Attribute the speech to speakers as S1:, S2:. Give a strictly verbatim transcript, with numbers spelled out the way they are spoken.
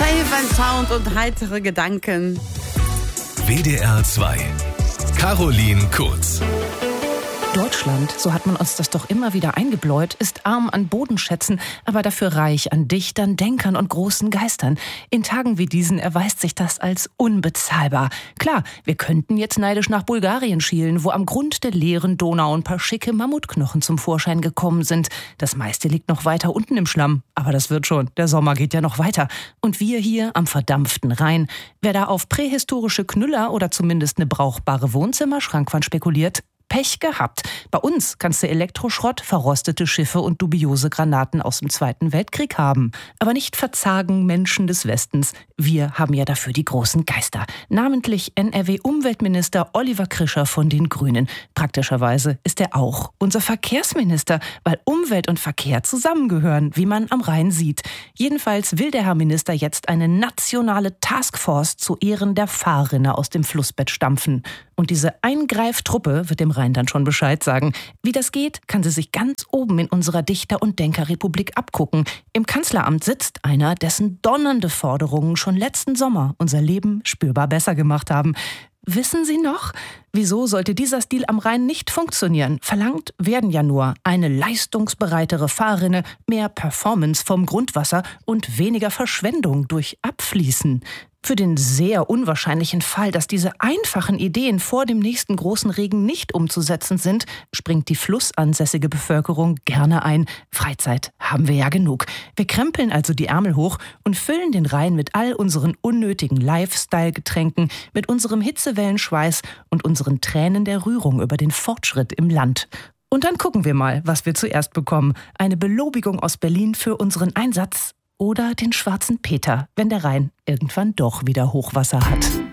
S1: Safe and Sound und heitere Gedanken.
S2: W D R zwei. Caroline Kurz.
S3: Deutschland, so hat man uns das doch immer wieder eingebläut, ist arm an Bodenschätzen, aber dafür reich an Dichtern, Denkern und großen Geistern. In Tagen wie diesen erweist sich das als unbezahlbar. Klar, wir könnten jetzt neidisch nach Bulgarien schielen, wo am Grund der leeren Donau ein paar schicke Mammutknochen zum Vorschein gekommen sind. Das meiste liegt noch weiter unten im Schlamm, aber das wird schon. Der Sommer geht ja noch weiter. Und wir hier am verdampften Rhein. Wer da auf prähistorische Knüller oder zumindest eine brauchbare Wohnzimmerschrankwand spekuliert, Pech gehabt. Bei uns kannst du Elektroschrott, verrostete Schiffe und dubiose Granaten aus dem Zweiten Weltkrieg haben. Aber nicht verzagen Menschen des Westens. Wir haben ja dafür die großen Geister. Namentlich N R W-Umweltminister Oliver Krischer von den Grünen. Praktischerweise ist er auch unser Verkehrsminister, weil Umwelt und Verkehr zusammengehören, wie man am Rhein sieht. Jedenfalls will der Herr Minister jetzt eine nationale Taskforce zu Ehren der Fahrrinne aus dem Flussbett stampfen. Und diese Eingreiftruppe wird dem Rhein dann schon Bescheid sagen. Wie das geht, kann sie sich ganz oben in unserer Dichter- und Denkerrepublik abgucken. Im Kanzleramt sitzt einer, dessen donnernde Forderungen schon letzten Sommer unser Leben spürbar besser gemacht haben. Wissen Sie noch? Wieso sollte dieser Stil am Rhein nicht funktionieren? Verlangt werden ja nur eine leistungsbereitere Fahrrinne, mehr Performance vom Grundwasser und weniger Verschwendung durch Abfließen. Für den sehr unwahrscheinlichen Fall, dass diese einfachen Ideen vor dem nächsten großen Regen nicht umzusetzen sind, springt die flussansässige Bevölkerung gerne ein. Freizeit haben wir ja genug. Wir krempeln also die Ärmel hoch und füllen den Rhein mit all unseren unnötigen Lifestyle-Getränken, mit unserem Hitzewellenschweiß und unseren Tränen der Rührung über den Fortschritt im Land. Und dann gucken wir mal, was wir zuerst bekommen. Eine Belobigung aus Berlin für unseren Einsatz oder den schwarzen Peter, wenn der Rhein irgendwann doch wieder Hochwasser hat.